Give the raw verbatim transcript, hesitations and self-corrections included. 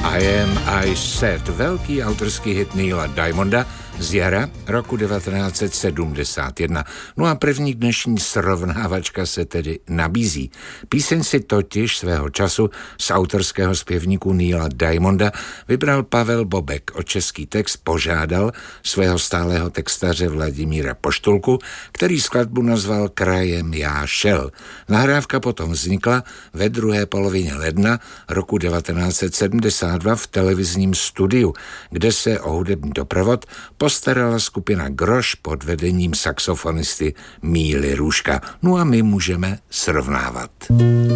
I Am I Said, velký autorský hit Neila Diamonda z jara roku devatenáct set sedmdesát jedna. No a první dnešní srovnávačka se tedy nabízí. Píseň si totiž svého času z autorského zpěvníku Neila Diamonda vybral Pavel Bobek. O český text požádal svého stálého textaře Vladimíra Poštulku, který skladbu nazval Krajem já šel. Nahrávka potom vznikla ve druhé polovině ledna roku devatenáct set sedmdesát dva v televizním studiu, kde se o hudební doprovod postarala skupina Groš pod vedením saxofonisty Míly Růžka. No a my můžeme srovnávat.